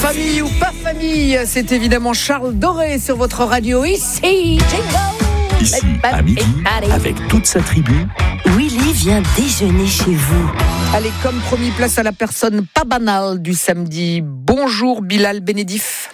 Famille ou pas famille, c'est évidemment Charles Doré sur votre radio ici. Ici, à midi, avec toute sa tribu, Willy vient déjeuner chez vous. Allez, comme promis, place à la personne pas banale du samedi. Bonjour Bilal Benedif.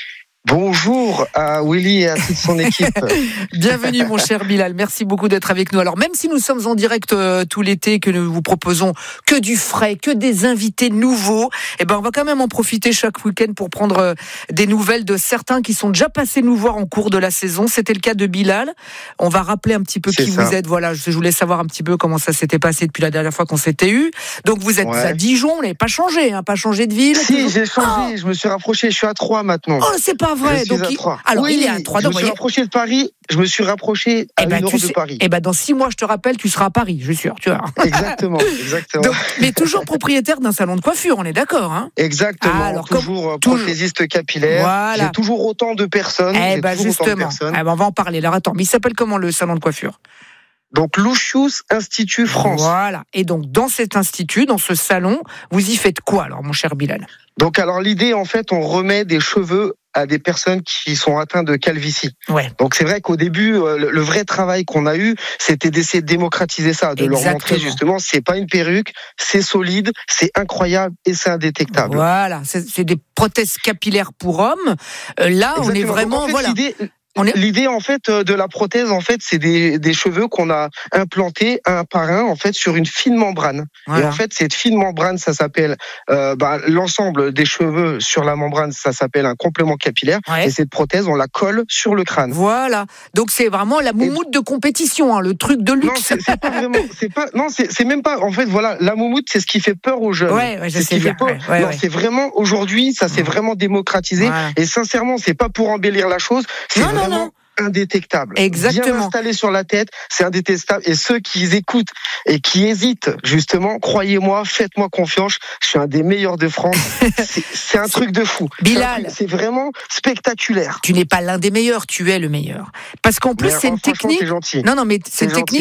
Bonjour à Willy et à toute son équipe. Bienvenue mon cher Bilal, merci beaucoup d'être avec nous. Alors même si nous sommes en direct tout l'été, que nous vous proposons que du frais, que des invités nouveaux, on va quand même en profiter chaque week-end pour prendre des nouvelles de certains qui sont déjà passés nous voir en cours de la saison. C'était le cas de Bilal. On va rappeler un petit peu qui vous êtes. Voilà, je voulais savoir un petit peu comment ça s'était passé depuis la dernière fois qu'on s'était eu. Donc vous êtes à Dijon, vous n'avez pas changé, pas changé de ville. Si, j'ai changé, je me suis rapproché, je suis à Troyes maintenant. Oh, c'est pas vrai. Donc, alors il est à Troyes. Je me suis rapproché de Paris. Je me suis rapproché à 1 heure de Paris. Dans 6 mois, je te rappelle, tu seras à Paris, je suis sûr. Tu vois. Exactement. Donc, mais toujours propriétaire d'un salon de coiffure, on est d'accord, hein? Exactement. Alors, toujours prothésiste capillaire. Voilà. J'ai toujours autant de personnes. Justement. On va en parler. Alors attends, mais il s'appelle comment le salon de coiffure? Donc Lucius Institut France. Voilà. Et donc dans cet institut, dans ce salon, vous y faites quoi alors, mon cher Bilal? Donc alors l'idée, en fait, on remet des cheveux à des personnes qui sont atteintes de calvitie. Ouais. Donc c'est vrai qu'au début, le vrai travail qu'on a eu, c'était d'essayer de démocratiser ça, de leur montrer justement, c'est pas une perruque, c'est solide, c'est incroyable et c'est indétectable. Voilà, c'est des prothèses capillaires pour hommes. Là, on est vraiment donc, en fait, L'idée en fait de la prothèse, en fait, c'est des cheveux qu'on a implantés un par un en fait sur une fine membrane. Voilà. Et en fait, cette fine membrane, ça s'appelle l'ensemble des cheveux sur la membrane, ça s'appelle un complément capillaire. Ouais. Et cette prothèse, on la colle sur le crâne. Voilà. Donc c'est vraiment la moumoute de compétition, le truc de luxe. Non, c'est pas vraiment. C'est même pas. En fait, voilà, la moumoute, c'est ce qui fait peur aux jeunes. Ouais, je sais bien. C'est vraiment aujourd'hui, ça s'est vraiment démocratisé. Voilà. Et sincèrement, c'est pas pour embellir la chose. C'est vraiment indétectable. Exactement. Bien installé sur la tête, c'est indétectable. Et ceux qui écoutent et qui hésitent, justement, croyez-moi, faites-moi confiance, je suis un des meilleurs de France. C'est un truc de fou. Bilal, c'est vraiment spectaculaire. Tu n'es pas l'un des meilleurs, tu es le meilleur. Parce qu'en plus, c'est une technique. C'est gentil. Non, mais c'est une technique